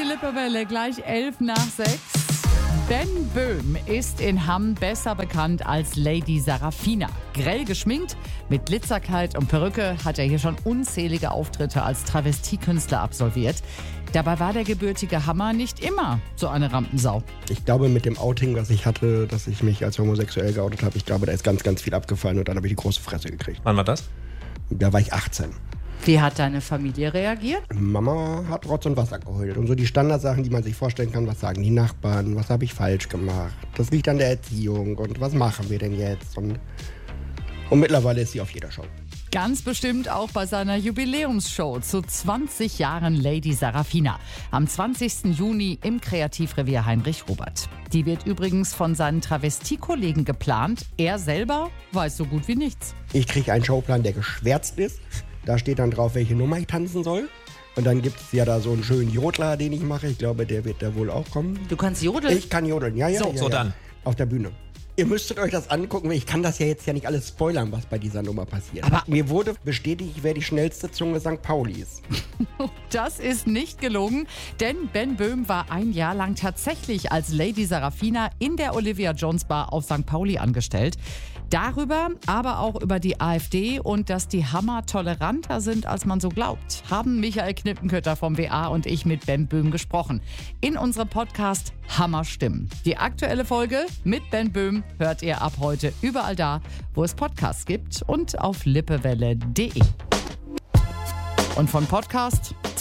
die Lippewelle, gleich 5:11. Ben Böhm ist in Hamm besser bekannt als Lady Sarafina. Grell geschminkt, mit Glitzerkleid und Perücke hat er hier schon unzählige Auftritte als Travestiekünstler absolviert. Dabei war der gebürtige Hammer nicht immer so eine Rampensau. Ich glaube, mit dem Outing, was ich hatte, dass ich mich als homosexuell geoutet habe, ich glaube, da ist ganz, ganz viel abgefallen und dann habe ich die große Fresse gekriegt. Wann war das? Da war ich 18. Wie hat deine Familie reagiert? Mama hat Rotz und Wasser geheult. Und so die Standardsachen, die man sich vorstellen kann, was sagen die Nachbarn, was habe ich falsch gemacht, das liegt an der Erziehung und was machen wir denn jetzt? Und mittlerweile ist sie auf jeder Show. Ganz bestimmt auch bei seiner Jubiläumsshow zu 20 Jahren Lady Sarafina. Am 20. Juni im Kreativrevier Heinrich Robert. Die wird übrigens von seinen Travestiekollegen geplant. Er selber weiß so gut wie nichts. Ich kriege einen Showplan, der geschwärzt ist. Da steht dann drauf, welche Nummer ich tanzen soll. Und dann gibt es ja da so einen schönen Jodler, den ich mache. Ich glaube, der wird da wohl auch kommen. Du kannst jodeln? Ich kann jodeln, ja. So dann. Auf der Bühne. Ihr müsstet euch das angucken, weil ich kann das ja jetzt ja nicht alles spoilern, was bei dieser Nummer passiert. Aber mir wurde bestätigt, ich wäre die schnellste Zunge St. Paulis. Das ist nicht gelogen, denn Ben Böhm war ein Jahr lang tatsächlich als Lady Sarafina in der Olivia Jones Bar auf St. Pauli angestellt. Darüber, aber auch über die AfD und dass die Hammer toleranter sind, als man so glaubt, haben Michael Knippenkötter vom WA und ich mit Ben Böhm gesprochen. In unserem Podcast Hammer Stimmen. Die aktuelle Folge mit Ben Böhm hört ihr ab heute überall da, wo es Podcasts gibt und auf lippewelle.de. Und von Podcast